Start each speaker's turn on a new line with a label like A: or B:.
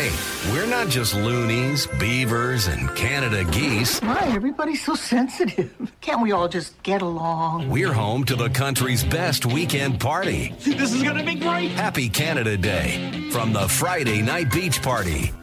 A: Hey, we're not just loonies, beavers, and Canada geese.
B: Why, everybody's so sensitive. Can't we all just get along?
A: We're home to the country's best weekend party.
C: This is going to be great.
A: Happy Canada Day from the Friday Night Beach Party.